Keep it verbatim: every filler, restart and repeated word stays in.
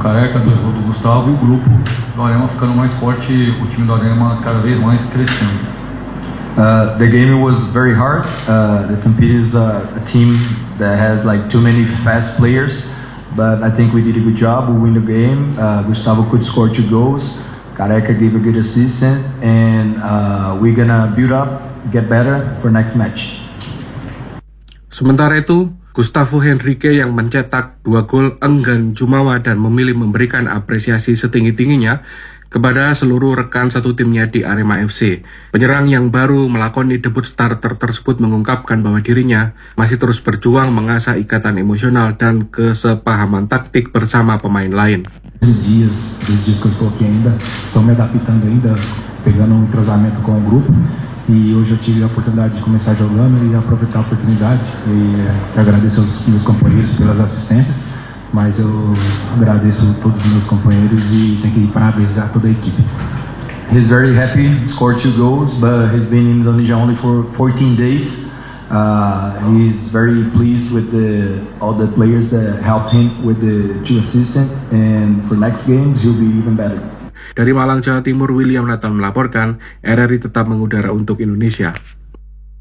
Careca, dois gols do Gustavo e o grupo do Arema ficando mais forte, o time do Arema cada vez mais crescendo. Uh, the game was very hard. Uh, the Tampere is a, a team that has like too many fast players, but I think we did a good job. We win the game. Uh, Gustavo could score two goals. Careca gave a good assistant, and uh, we're gonna build up, get better for next match. Sementara itu, Gustavo Henrique yang mencetak dua gol enggan jumawa dan memilih memberikan apresiasi setinggi-tingginya kepada seluruh rekan satu timnya di Arema F C. Penyerang yang baru melakoni debut starter tersebut mengungkapkan bahwa dirinya masih terus berjuang mengasah ikatan emosional dan kesepahaman taktik bersama pemain lain. Dias, dos dias que eu estou aqui ainda, estou me adaptando ainda, pegando um entrosamento com o grupo. E hoje eu tive a oportunidade de começar jogando e aproveitar a oportunidade. E agradeço aos meus companheiros pelas assistências, mas eu agradeço a todos os meus companheiros e tenho que parabenizar toda a equipe. He's very happy, scored two goals, but he's been in Indonesia only for fourteen days. Uh, he's very pleased with the, all the players that helped him with the two assistants, and for next games he'll be even better. Dari Malang, Jawa Timur, William Nathan melaporkan, R R I tetap mengudara untuk Indonesia.